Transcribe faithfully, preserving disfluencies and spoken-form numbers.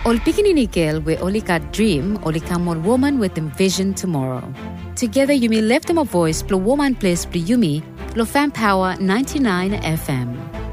Ol pikinini girl we only got dream, only come on woman with them vision tomorrow. Together you may lift them a voice, plus woman place plus Yumi, lo fan power ninety-nine F M.